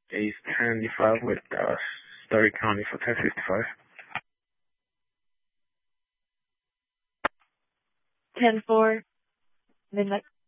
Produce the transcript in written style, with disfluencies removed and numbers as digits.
Ace 10-5 with Story County for 1055. 10-4, midnight.